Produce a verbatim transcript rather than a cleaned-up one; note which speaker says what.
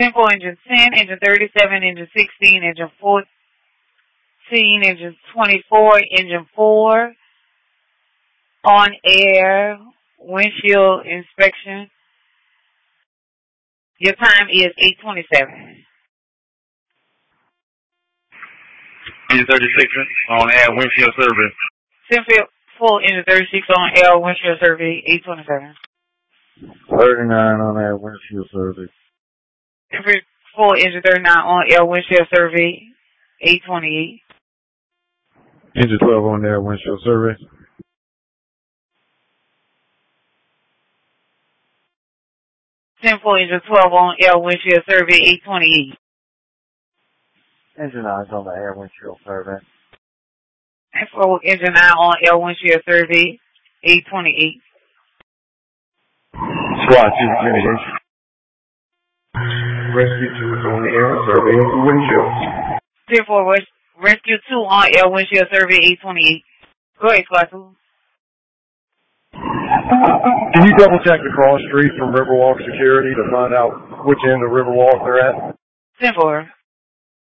Speaker 1: ten four, engine ten, engine thirty-seven, engine sixteen, engine fourteen, engine twenty-four, engine four, on air, windshield inspection. Your time is eight twenty-seven.
Speaker 2: Engine thirty-six on air, windshield survey.
Speaker 1: ten four, engine thirty-six, on air, windshield survey, eight twenty-seven.
Speaker 2: thirty-nine on air, windshield survey.
Speaker 1: ten four, engine thirty-nine, on air, windshield survey, eight twenty-eight.
Speaker 2: Engine twelve on air, windshield survey.
Speaker 1: ten four, engine twelve, on air, windshield survey, eight twenty-eight.
Speaker 2: Engine nine on the air, windshield survey.
Speaker 1: ten four, engine nine, on air, windshield survey, eight twenty-eight.
Speaker 2: SWAT two, mitigation. Rescue two on the air, survey windshield.
Speaker 1: ten four, res rescue two, on air, windshield survey, eight twenty-eight. Go ahead, Squad two.
Speaker 2: Can you double check the cross street from Riverwalk Security to find out which end of Riverwalk they're at?
Speaker 1: ten four.